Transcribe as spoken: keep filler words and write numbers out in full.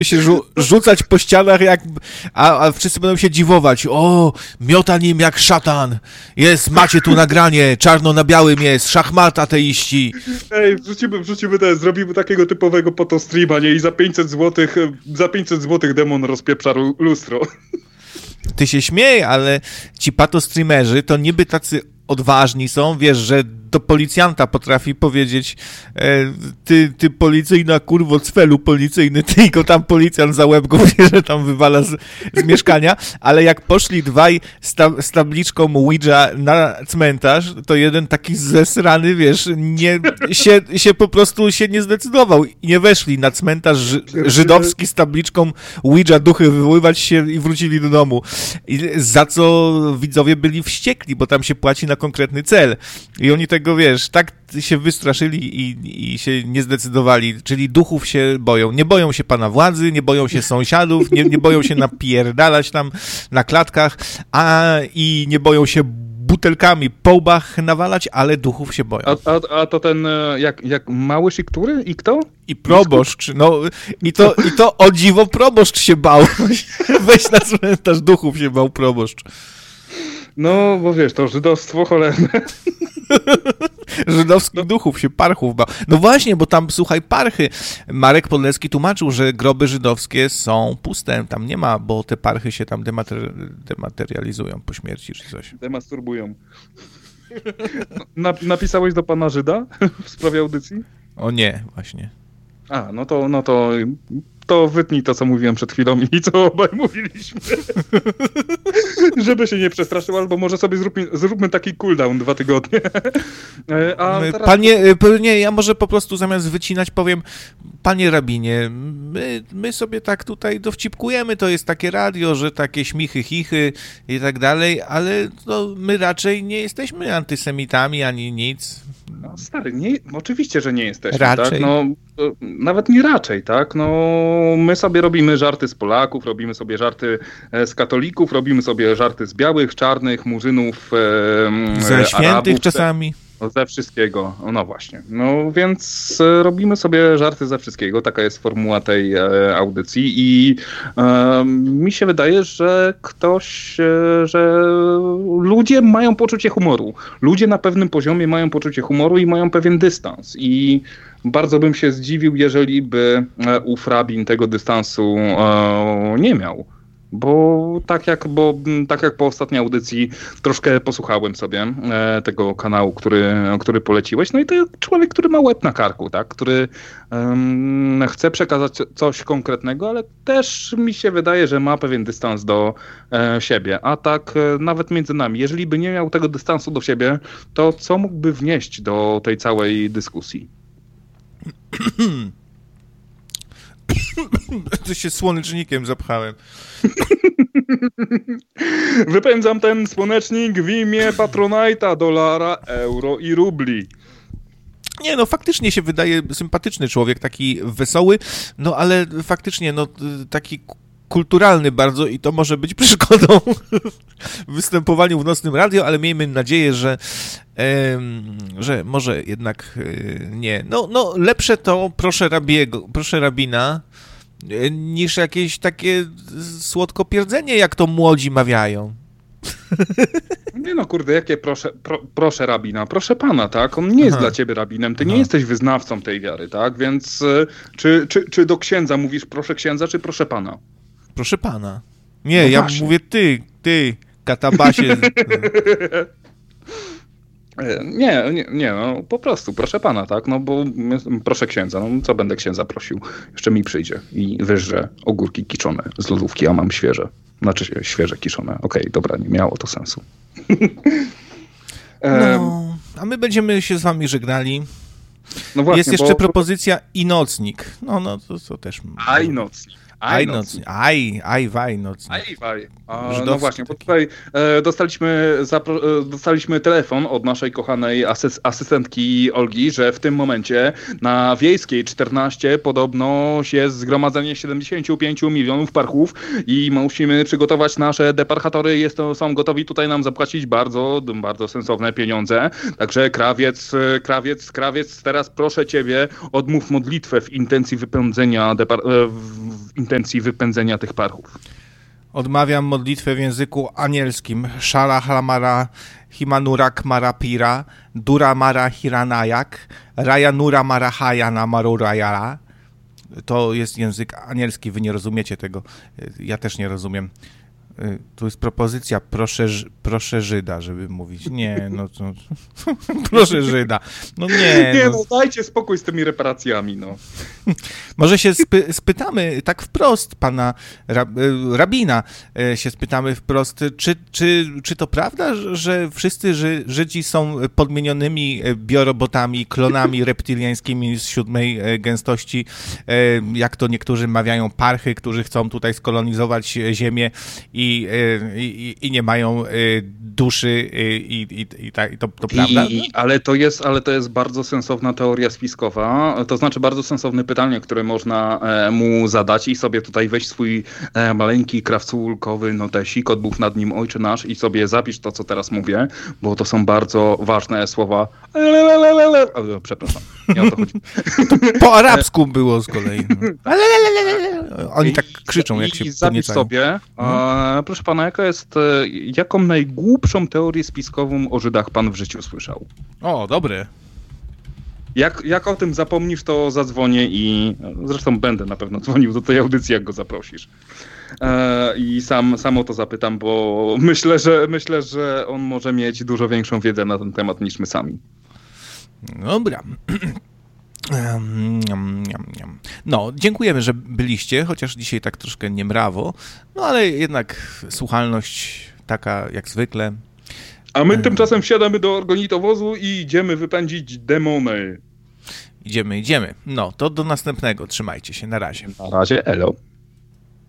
się rzu- rzucać po ścianach, jak, a, a wszyscy będą się dziwować. O, miota nim jak szatan. Jest, macie tu nagranie, czarno na białym jest, szachmat ateiści. Ej, wrzucimy, wrzucimy te, zrobimy takiego typowego potostreama, nie? I za pięćset złotych, za pięćset złotych demon rozpieprza lustro. Ty się śmiej, ale ci patostreamerzy to niby tacy odważni są, wiesz, że do policjanta potrafi powiedzieć e, ty, ty policyjna kurwo cfelu policyjny, ty go tam policjant za łeb go wie, że tam wywala z, z mieszkania, ale jak poszli dwaj z, ta, z tabliczką Ouija na cmentarz, to jeden taki zesrany, wiesz, nie, się, się po prostu się nie zdecydował i nie weszli na cmentarz ży, żydowski z tabliczką Ouija, duchy wywoływać się i wrócili do domu. I za co widzowie byli wściekli, bo tam się płaci na konkretny cel. I oni tego, wiesz, tak się wystraszyli i, i się nie zdecydowali, czyli duchów się boją. Nie boją się pana władzy, nie boją się sąsiadów, nie, nie boją się napierdalać tam na klatkach, a i nie boją się butelkami po łbach nawalać, ale duchów się boją. A, a, a to ten, jak, jak mały i który? I kto? I proboszcz, no i to, i to o dziwo proboszcz się bał. Weź na cmentarz, duchów się bał proboszcz. No, bo wiesz, to żydostwo cholerne. Żydowskich duchów się parchów bał. No właśnie, bo tam, słuchaj, parchy. Marek Podleski tłumaczył, że groby żydowskie są puste. Tam nie ma, bo te parchy się tam demater- dematerializują po śmierci czy coś. Demasturbują. Na, napisałeś do pana Żyda w sprawie audycji? O nie, właśnie. A, no to, no to, to wytnij to, co mówiłem przed chwilą i co obaj mówiliśmy. Żeby się nie przestraszył, albo może sobie zróbmy, zróbmy taki cooldown dwa tygodnie. A teraz... Panie, nie, ja może po prostu zamiast wycinać powiem, panie rabinie, my, my sobie tak tutaj dowcipkujemy, to jest takie radio, że takie śmichy, chichy i tak dalej, ale no, my raczej nie jesteśmy antysemitami ani nic. No, stary, nie, oczywiście, że nie jesteśmy, raczej. Tak? No, nawet nie raczej, tak? No, my sobie robimy żarty z Polaków, robimy sobie żarty z katolików, robimy sobie żarty z białych, czarnych, murzynów, e, ze świętych Arabów, czasami. Ze, ze wszystkiego, no właśnie. No więc robimy sobie żarty ze wszystkiego, taka jest formuła tej e, audycji i e, mi się wydaje, że ktoś, e, że ludzie mają poczucie humoru. Ludzie na pewnym poziomie mają poczucie humoru i mają pewien dystans i bardzo bym się zdziwił, jeżeli by ów rabin tego dystansu e, nie miał. Bo tak jak, bo tak jak po ostatniej audycji troszkę posłuchałem sobie e, tego kanału, który, który poleciłeś, no i to jest człowiek, który ma łeb na karku, tak? Który um, chce przekazać coś konkretnego, ale też mi się wydaje, że ma pewien dystans do e, siebie. A tak e, nawet między nami, jeżeli by nie miał tego dystansu do siebie, to co mógłby wnieść do tej całej dyskusji? To się słonecznikiem zapchałem. Wypędzam ten słonecznik w imię Patronite'a, dolara, euro i rubli. Nie, no faktycznie się wydaje sympatyczny człowiek, taki wesoły, no ale faktycznie no taki kulturalny bardzo i to może być przeszkodą w występowaniu w nocnym radio, ale miejmy nadzieję, że, em, że może jednak e, nie. No, no lepsze to proszę rabiego, proszę rabina, e, niż jakieś takie słodkopierdzenie, jak to młodzi mawiają. Nie no kurde, jakie proszę, pro, proszę rabina, proszę pana, tak? On nie jest Aha. dla ciebie rabinem, ty Aha. nie jesteś wyznawcą tej wiary, tak? Więc y, czy, czy, czy do księdza mówisz proszę księdza, czy proszę pana? Proszę pana. Nie, No ja właśnie. mówię ty, ty, katabasie. Nie, nie, nie, no po prostu, proszę pana, tak? No bo proszę księdza, no co będę księdza prosił? Jeszcze mi przyjdzie i wyżre ogórki kiczone z lodówki, a mam świeże. Znaczy świeże kiszone. Okej, okay, dobra, nie miało to sensu. No, a my będziemy się z wami żegnali. No właśnie, jest jeszcze bo... propozycja i nocnik. No, no, to, to też... Aj nocnik. Aj nocnik. Aj, aj, waj nocnik. Aj, waj. No właśnie, bo tutaj e, dostaliśmy, zapro, e, dostaliśmy telefon od naszej kochanej asys, asystentki Olgi, że w tym momencie na Wiejskiej czternaście podobno jest zgromadzenie siedemdziesiąt pięć milionów parków i musimy przygotować nasze deparchatory. Jest to, są gotowi tutaj nam zapłacić bardzo, bardzo sensowne pieniądze. Także krawiec, krawiec, krawiec teraz proszę ciebie, odmów modlitwę w intencji wypędzenia, depar- w intencji wypędzenia tych parchów. Odmawiam modlitwę w języku anielskim. Shala Halamara Himanurak Marapira, Dura Mara Hiranayak, Rayanura Marahayana Marurayara. To jest język anielski, wy nie rozumiecie tego. Ja też nie rozumiem. Tu jest propozycja, proszę, proszę Żyda, żeby mówić. Nie, no to... proszę Żyda. No nie. Nie, no. no dajcie spokój z tymi reparacjami, no. Może się spy, spytamy tak wprost pana rab, rabina, się spytamy wprost, czy, czy, czy to prawda, że wszyscy Ży, Żydzi są podmienionymi biorobotami, klonami reptiliańskimi z siódmej gęstości, jak to niektórzy mawiają, parchy, którzy chcą tutaj skolonizować ziemię i, i, i nie mają duszy i, i, i, i to, to prawda? I, ale, to jest, ale to jest bardzo sensowna teoria spiskowa, to znaczy bardzo sensowne pytanie, które można e, mu zadać i sobie tutaj weź swój e, maleńki krawcówkowy notesik, odmów nad nim Ojcze Nasz i sobie zapisz to, co teraz mówię, bo to są bardzo ważne słowa. Ale, przepraszam, nie o to chodzi. Po arabsku było z kolei. Oni tak krzyczą, jak się I zapisz sobie, e, proszę pana, jaka jest, e, jaką najgłupszą teorię spiskową o Żydach pan w życiu słyszał? O, dobre. Jak, jak o tym zapomnisz, to zadzwonię i zresztą będę na pewno dzwonił do tej audycji, jak go zaprosisz. E, I sam, sam o to zapytam, bo myślę, że myślę, że on może mieć dużo większą wiedzę na ten temat niż my sami. Dobra. No, dziękujemy, że byliście, chociaż dzisiaj tak troszkę niemrawo, no ale jednak słuchalność taka jak zwykle. A my tymczasem wsiadamy do orgonitowozu i idziemy wypędzić demony. Idziemy, idziemy. No, to do następnego. Trzymajcie się. Na razie. Na razie, elo.